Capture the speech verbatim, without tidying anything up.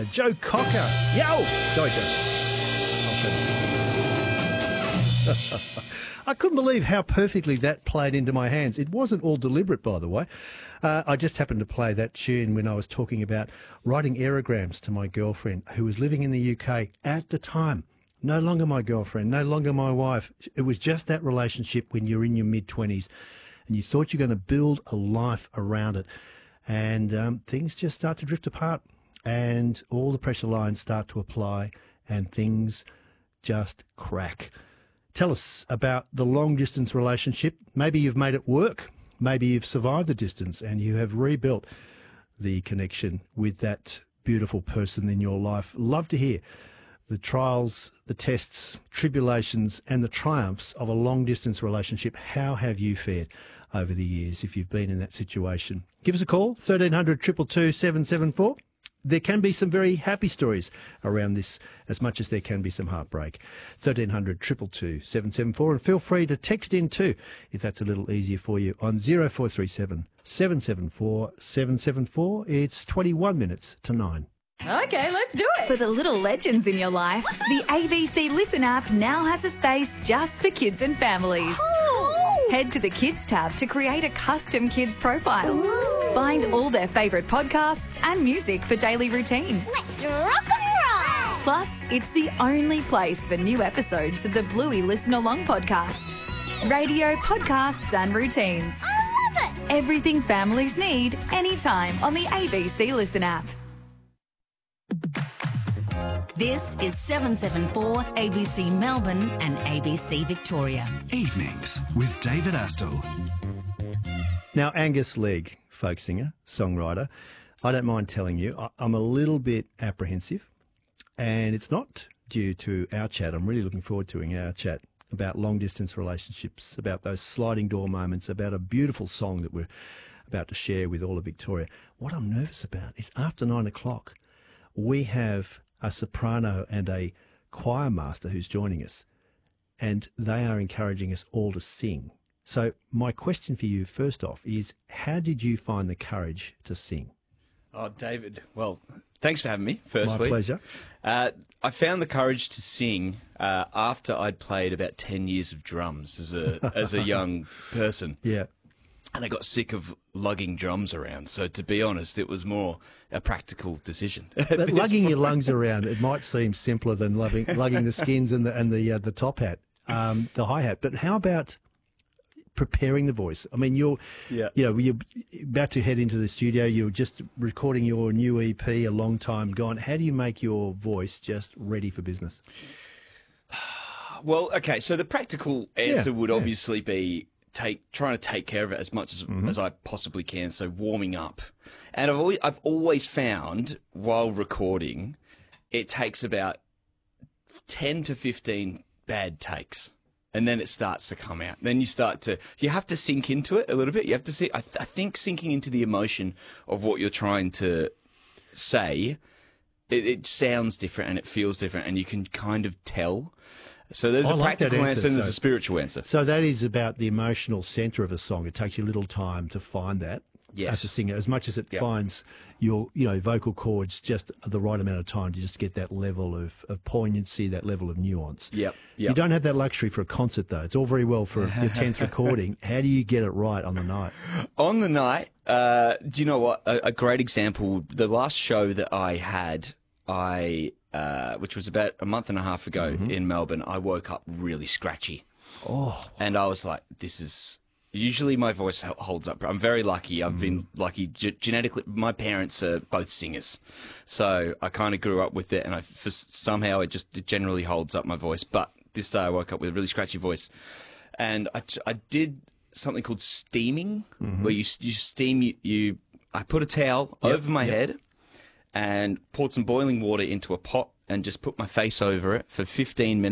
uh, Joe Cocker. Yo! Sorry, Joe. I couldn't believe how perfectly that played into my hands. It wasn't all deliberate, by the way. Uh, I just happened to play that tune when I was talking about writing aerograms to my girlfriend who was living in the U K at the time. No longer my girlfriend, no longer my wife. It was just that relationship when you're in your mid-twenties and you thought you're going to build a life around it. And um, things just start to drift apart and all the pressure lines start to apply and things just crack. Tell us about the long-distance relationship. Maybe you've made it work. Maybe you've survived the distance and you have rebuilt the connection with that beautiful person in your life. Love to hear the trials, the tests, tribulations and the triumphs of a long-distance relationship. How have you fared over the years if you've been in that situation? Give us a call, thirteen hundred, two two two, seven seven four. There can be some very happy stories around this as much as there can be some heartbreak. thirteen hundred, two two two, seven seven four. And feel free to text in too if that's a little easier for you on zero four three seven, seven seven four, seven seven four. It's twenty-one minutes to nine. Okay, let's do it. For the little legends in your life, the A B C Listen app now has a space just for kids and families. Ooh. Head to the Kids tab to create a custom kids profile. Ooh. Find all their favourite podcasts and music for daily routines. Let's rock and roll. Plus, it's the only place for new episodes of the Bluey Listen Along podcast. Radio, podcasts and routines. I love it. Everything families need, anytime on the A B C Listen app. This is seven seven four A B C Melbourne and A B C Victoria. Evenings with David Astle. Now, Angus Legg, folk singer, songwriter, I don't mind telling you, I- I'm a little bit apprehensive, and it's not due to our chat. I'm really looking forward to our chat about long-distance relationships, about those sliding door moments, about a beautiful song that we're about to share with all of Victoria. What I'm nervous about is after nine o'clock, we have a soprano and a choir master who's joining us, and they are encouraging us all to sing. So my question for you, first off, is how did you find the courage to sing? Oh, David, well, thanks for having me, firstly. My pleasure. Uh, I found the courage to sing uh, after I'd played about ten years of drums as a as a young person. Yeah. And I got sick of lugging drums around. So to be honest, it was more a practical decision. But lugging your lungs around, it might seem simpler than lugging, lugging the skins and the and the uh, the top hat, um, the hi hat. But how about preparing the voice? I mean, you're, Yeah. you know, you're about to head into the studio. You're just recording your new E P, a long time gone. How do you make your voice just ready for business? Well, okay, so the practical answer Yeah, would yeah. obviously be take trying to take care of it as much as, Mm-hmm. as I possibly can, so warming up. And I've always, I've always found while recording, it takes about ten to fifteen bad takes. And then it starts to come out. Then you start to, you have to sink into it a little bit. You have to see, I, th- I think sinking into the emotion of what you're trying to say, it, it sounds different and it feels different and you can kind of tell. So there's I a like that practical answer, answer and there's so- a spiritual answer. So that is about the emotional centre of a song. It takes you a little time to find that. Yes. As a singer, as much as it Yep. finds your, you know, vocal cords just the right amount of time to just get that level of, of poignancy, that level of nuance. Yep, You yep. don't have that luxury for a concert, though. It's all very well for your tenth recording. How do you get it right on the night? On the night, uh, do you know what? A, a great example, the last show that I had, I, uh, which was about a month and a half ago in Melbourne, I woke up really scratchy. Oh, And I was like, this is... Usually my voice h- holds up. I'm very lucky. I've been lucky ge- genetically. My parents are both singers. So I kind of grew up with it, and I, for, s- somehow it just it generally holds up my voice. But this day I woke up with a really scratchy voice. And I, j- I did something called steaming, where you, s- you steam, you, you I put a towel over my head and poured some boiling water into a pot and just put my face over it for fifteen minutes.